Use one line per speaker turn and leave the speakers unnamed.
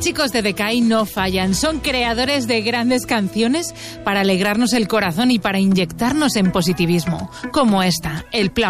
chicos de Decay no fallan. Son creadores de grandes canciones para alegrarnos el corazón y para inyectarnos en positivismo. Como esta, El Plan